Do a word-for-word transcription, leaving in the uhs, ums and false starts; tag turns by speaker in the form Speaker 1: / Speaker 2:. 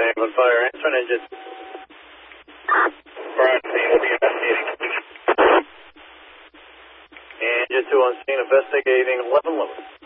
Speaker 1: Same on fire. Answering engine. Right, we'll be investigating. Engine two on scene, investigating eleven eleven.